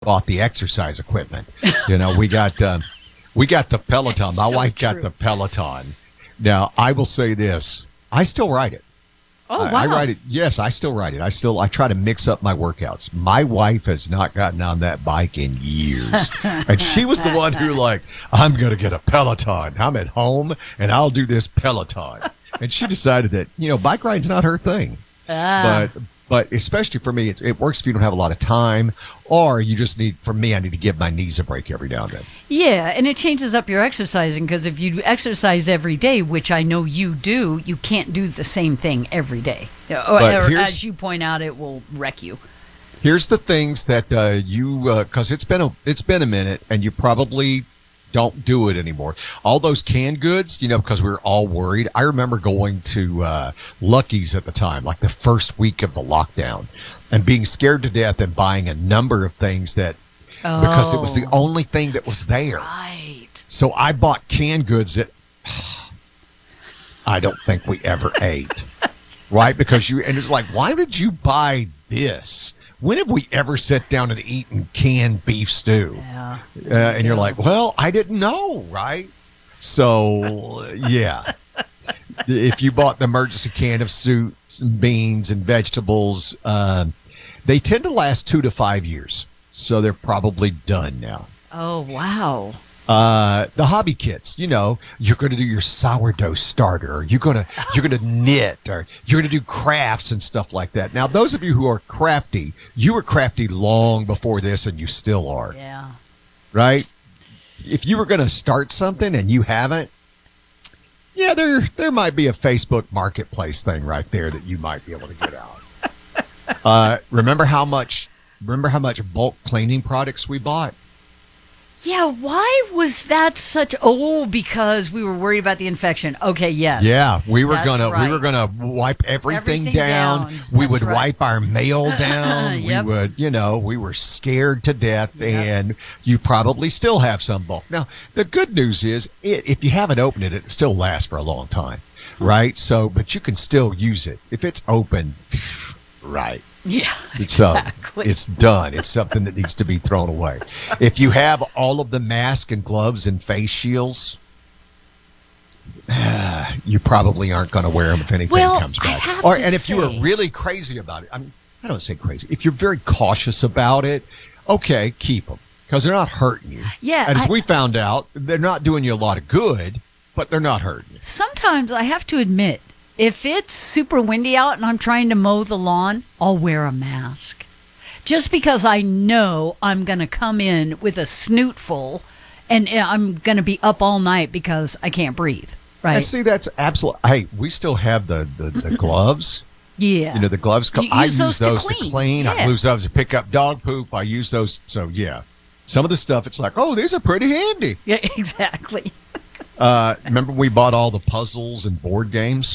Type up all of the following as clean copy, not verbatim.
bought the exercise equipment. We got the Peloton. My wife got the Peloton. Now, I will say this: I still ride it. Oh, wow. I ride it. Yes, I still ride it. I try to mix up my workouts. My wife has not gotten on that bike in years. And she was the one who I'm going to get a Peloton. I'm at home and I'll do this Peloton. And she decided that, bike riding's not her thing. But especially for me, it works if you don't have a lot of time, or you just I need to give my knees a break every now and then. Yeah, and it changes up your exercising, because if you exercise every day, which I know you do, you can't do the same thing every day. Or as you point out, it will wreck you. Here's the things that because it's been a minute, and you probably don't do it anymore. All those canned goods, because we were all worried. I remember going to Lucky's at the time, like the first week of the lockdown, and being scared to death and buying a number of things because it was the only thing that was there. Right. So I bought canned goods that I don't think we ever ate. Right? Because and it's like, why did you buy this? When have we ever sat down and eaten canned beef stew? Yeah. And you're like, well, I didn't know, right? So, yeah. If you bought the emergency can of soups and beans and vegetables, they tend to last 2 to 5 years. So they're probably done now. Oh, wow. The hobby kits, you're going to do your sourdough starter, or you're going to knit, or you're going to do crafts and stuff like that. Now, those of you who are crafty, you were crafty long before this, and you still are. Yeah. Right? If you were going to start something and you haven't, yeah, there might be a Facebook Marketplace thing right there that you might be able to get out. Remember how much bulk cleaning products we bought? Yeah, why was that because we were worried about the infection. Okay, yes. Yeah, we were gonna wipe everything down. We would wipe our mail down. Yep. We would, we were scared to death, and you probably still have some bulk. Now, the good news is, if you haven't opened it, it still lasts for a long time, right? So, but you can still use it if it's open, right? Yeah, so exactly. It's done. It's something that needs to be thrown away. If you have all of the masks and gloves and face shields, you probably aren't going to wear them if anything comes back. And if you are really crazy about it, I don't say crazy. If you're very cautious about it, okay, keep them, because they're not hurting you. Yeah, and as we found out, they're not doing you a lot of good, but they're not hurting you. Sometimes I have to admit, if it's super windy out and I'm trying to mow the lawn, I'll wear a mask. Just because I know I'm going to come in with a snoot full and I'm going to be up all night because I can't breathe, right? And see, that's absolutely... Hey, we still have the gloves. Yeah. The gloves. I use those to clean. Yeah. I use those to pick up dog poop. I use those. So, yeah. Some of the stuff, it's like, oh, these are pretty handy. Yeah, exactly. Remember we bought all the puzzles and board games?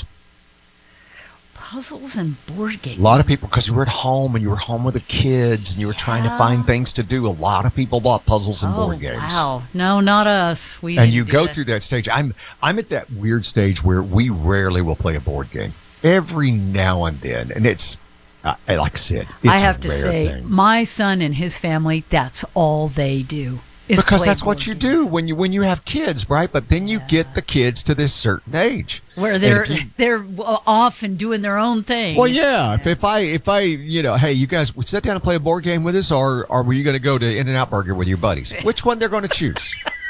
Puzzles and board games. A lot of people, because you were at home and you were home with the kids and you were trying to find things to do. A lot of people bought puzzles and board games. Wow. No, not us. And you go through that stage. I'm at that weird stage where we rarely will play a board game. Every now and then. And it's, like I said, it's I have to a rare say, thing. my son and his family, that's all they do. Because that's what you do when you have kids, right? But then you get the kids to this certain age where they're off and doing their own thing. Well, yeah. If I hey, you guys would sit down and play a board game with us, or were you going to go to In-N-Out Burger with your buddies? Which one they're going to choose?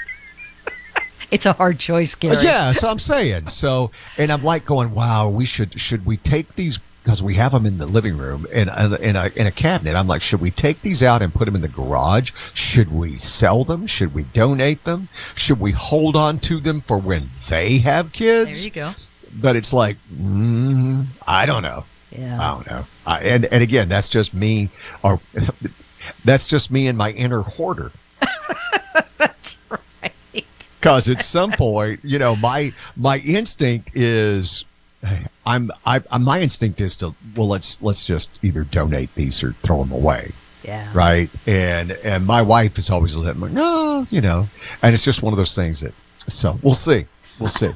It's a hard choice, Gary. Yeah, so I'm saying. So, and I'm like going, wow, should we take these, because we have them in the living room in a cabinet. I'm like, should we take these out and put them in the garage? Should we sell them? Should we donate them? Should we hold on to them for when they have kids? There you go. But it's like, I don't know. Yeah. I don't know. And again, that's just me, or that's just me and my inner hoarder. That's right. Because at some point, my instinct is, my instinct is to, well, let's just either donate these or throw them away. Yeah. Right. And my wife is always like, no, and it's just one of those things so we'll see. We'll see.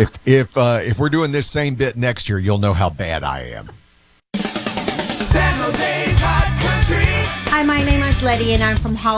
If we're doing this same bit next year, you'll know how bad I am. San Jose's Hot Country. Hi, my my name is Letty, and I'm from Hollywood.